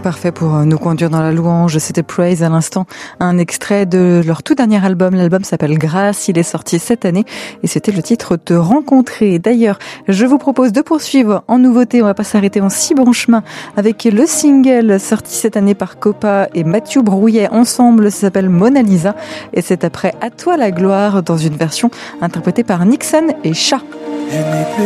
Parfait pour nous conduire dans la louange. C'était Praise à l'instant, un extrait de leur tout dernier album. L'album s'appelle Grâce, il est sorti cette année et c'était le titre Te rencontrer. D'ailleurs, je vous propose de poursuivre en nouveauté, on va pas s'arrêter en si bon chemin avec le single sorti cette année par Copa et Mathieu Brouillet ensemble, ça s'appelle Mona Lisa et c'est après À toi la gloire dans une version interprétée par Nixon et Cha.